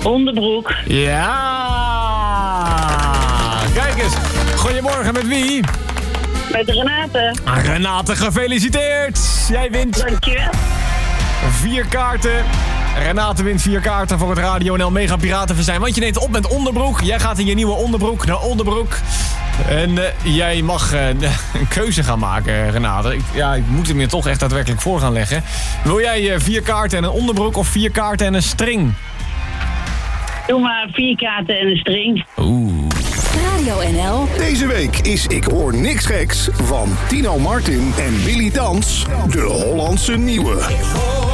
Onderbroek. Ja! Kijk eens. Goedemorgen, met wie? Met Renate. Renate, gefeliciteerd. Jij wint Dankjewel. 4 kaarten. Renate wint 4 kaarten voor het Radio NL Mega Piratenfestijn. Want je neemt op met onderbroek. Jij gaat in je nieuwe onderbroek naar onderbroek. En jij mag een keuze gaan maken, Renate. Ik moet hem je toch echt daadwerkelijk voor gaan leggen. Wil jij 4 kaarten en een onderbroek of 4 kaarten en een string? Doe maar 4 kaarten en een string. Oeh. Radio NL. Deze week is Ik Hoor Niks Geks van Tino Martin en Willy Dans de Hollandse Nieuwe.